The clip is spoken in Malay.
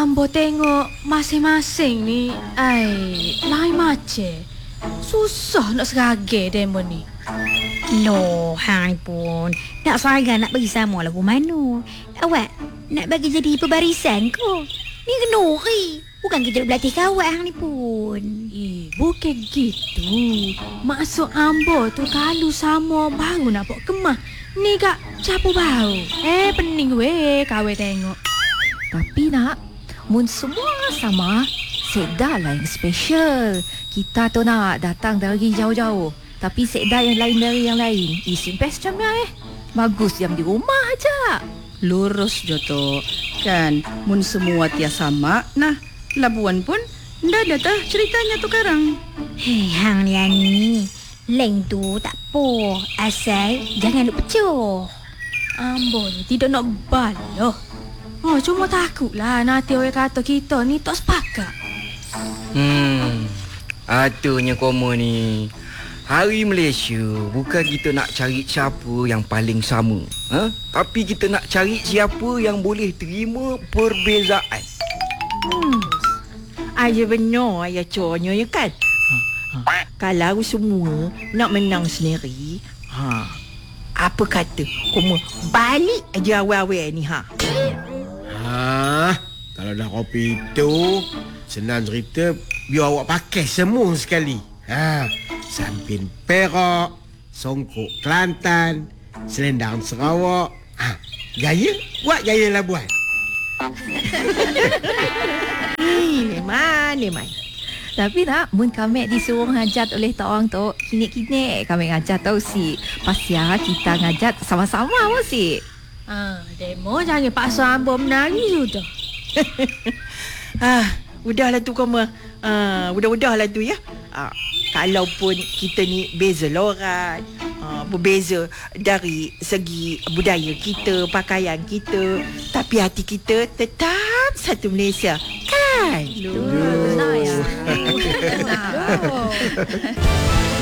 Ambo tengok masing-masing ni, lain macam. Susah nak seragam demo ni. Loh, hang pun nak seragam nak bagi sama lagu mana? Awak nak bagi jadi pembarisan ko? Ni kenuri. Bukan kita berlatih kawat hang ni pun. Bukan gitu. Maksud ambo tu kalau sama baru nak buat kemah. Ni kak capu bau. Pening weh kawat tengok. Tapi nak, mun semua sama, Sekda lah yang special. Kita tu nak datang dari jauh-jauh. Tapi Sekda yang lain dari yang lain. Isim best macam ni bagus yang di rumah aja. Lurus je tu. Kan, mun semua tia sama, nah, Labuan pun ndak ada tah ceritanya tu karang. Hei, hang ni Ani. Leng tu tak apa. Asal jangan lupa pecuh. Ambo ni tidak nak baloh. Cuma takutlah nanti orang kata kita ni tak sepakat. Atunya koma ni. Hari Malaysia bukan kita nak cari siapa yang paling sama, tapi kita nak cari siapa yang boleh terima perbezaan. Ayah benar ayah conyo ya kan. Kalau semua nak menang sendiri, apa kata kamu balik aja awal-awal ni Kalau dah kopi itu senang cerita, biar awak pakai semua sekali. Sampin Perak, songkok Kelantan, selendang Sarawak. Gaya, buat gaya Labuan. Memang. Tapi nak, mun kami disuruh ngajat oleh tak orang tu, kini-kini kami ngajat tau si. Pasal kita ngajat sama-sama pun si. Demo jangan paksa ambo menari sudah. Udahlah tu kamu. Udah-udahlah tu ya. Kalaupun kita ni beza lorat, berbeza dari segi budaya kita, pakaian kita, tapi hati kita tetap satu Malaysia. Kan? Benar ya.